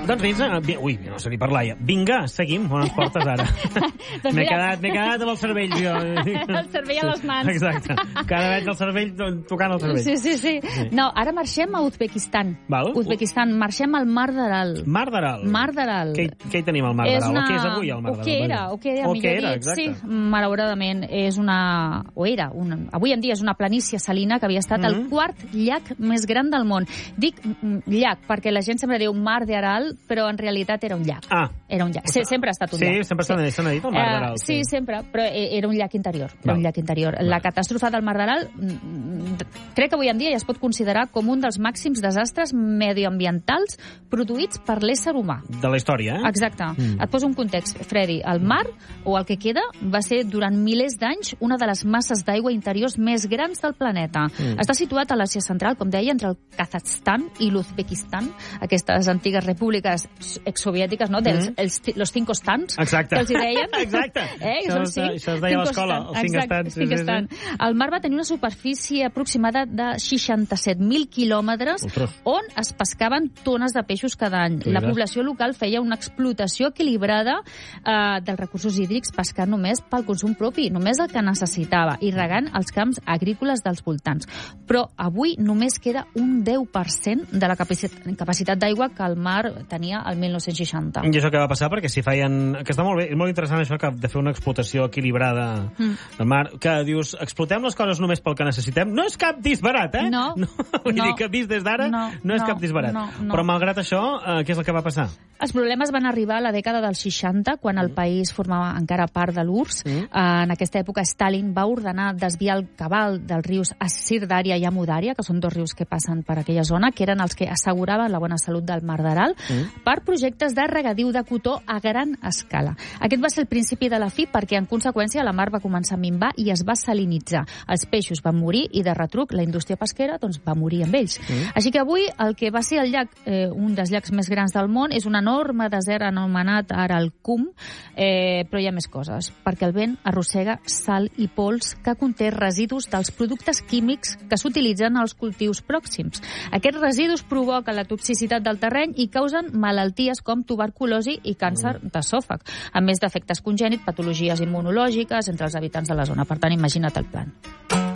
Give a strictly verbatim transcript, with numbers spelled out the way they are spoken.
Doncs vins... eh, Ui, no sé ni parlar ja. Vinga, seguim. On ens portes ara? Doncs M'he mira- quedat, m'he quedat amb el cervell, jo. El cervell a les mans. Exacte. Cada veig el cervell tocant el cervell. Sí, sí, sí. No, ara marxem a Uzbekistan. Val. Uzbekistan, marxem al Mar d'Aral. Mar d'Aral. Mar d'Aral. Què, què hi tenim al Mar És d'Aral? una... O què és avui el Mar O d'Aral? què era, o què era, o millor què era, dit. exacte. Sí, malauradament, és una... O era, una... avui en dia és una planícia salina que havia estat Mhm. el quart llac més gran del món. Dic mm, llac, perquè la gent sempre diu Mar d'Aral, però en realitat era un llac. Ah. Era un llac. Sí, sempre ha estat un Sí, llac. sempre s'ha dit, s'ha dit el Mar Eh, d'Aral. sí, sempre, però e- era un llac interior. Era Val. un llac interior. La catàstrofe del Mar d'Aral mm, crec que avui en dia ja es pot considerar com un dels màxims desastres medioambientals produïts per l'ésser humà. De la història, eh? Exacte. Mm. Et poso un context, Freddy. El mar, o el que queda, va ser durant milers d'anys una de les masses d'aigua interiors més grans del planeta. Mm. Està situat a l'Àsia Central, com deia, entre el Kazakhstan i l'Uzbekistan, aquestes antigues repúbliques exsoviètiques, no? Dels, Mm. els, los cinco stans, Exacte. que els hi deien. Exacte. Eh? Això Són es de- cinc. això es deia a l'escola, els cinc Exacte, estans, sí, cinc sí, sí. estans. El mar va tenir una superfície aproximada de seixanta-set mil quilòmetres Ostres. on es pescaven tones de peixos cada any. Tu La diràs. població local feia una explotació equilibrada eh, dels recursos hídrics pescant només pel consum propi, només el que necessitava, i regant els camps agrícoles dels voltants. Però avui només queda un deu per cent de la capacitat, capacitat d'aigua que el mar tenia el mil nou-cents seixanta. I això què va passar? Perquè si feien... Que està molt bé, és molt interessant això que de fer una explotació equilibrada Mm. del mar, que dius, explotem les coses només pel que necessitem. No és cap disbarat, eh? No. Vull No. dir que vist des d'ara No, no, és no, cap disbarat. no, no. Però malgrat això, eh, què és el que va passar? Els problemes van arribar a la dècada dels seixanta, quan el país formava encara part de l'U R S S. Mm. Eh, en aquesta època, Stalin va ordenar desviar el cabal dels rius Sirdària i Amudària, que són dos rius que passen per aquella zona, que eren els que asseguraven la bona salut del Mar d'Aral, Mm. per projectes de regadiu de cotó a gran escala. Aquest va ser el principi de la fi, perquè en conseqüència la mar va començar a minvar i es va salinitzar. Els peixos van morir i de retruc la indústria pesquera doncs, va morir amb ells. Mm. Així que avui el que va ser el llac, eh, un dels llacs més grans del món, és un enorme desert anomenat ara el Kum, eh, però hi ha més coses, perquè el vent arrossega sal i pols que conté residus dels productes químics que s'utilitzen als cultius pròxims. Aquests residus provoquen la toxicitat del terreny i causen malalties com tuberculosi i càncer d'esòfag, a més d'efectes congènits, patologies immunològiques entre els habitants de la zona. Per tant, imagina't el plan.